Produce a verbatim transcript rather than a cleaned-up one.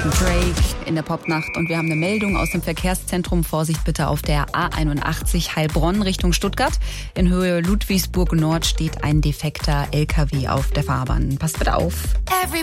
Drake in der Popnacht. Und wir haben eine Meldung aus dem Verkehrszentrum. Vorsicht bitte auf der A einundachtzig Heilbronn Richtung Stuttgart. In Höhe Ludwigsburg Nord steht ein defekter L K W auf der Fahrbahn. Passt bitte auf.